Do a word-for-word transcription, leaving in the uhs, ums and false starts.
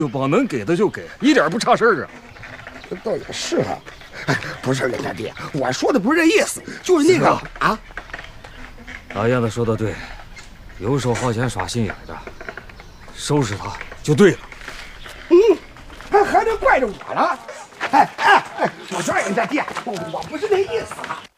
就把能给的就给，一点不差事儿啊。 这倒也是啊。哎，不是人家爹，我说的不是这意思，就是那个啊。 老燕子说的对，游手好闲耍心眼的，收拾他就对了。 嗯，还还能怪着我了？哎哎哎，我说人家爹，我我不是那意思啊。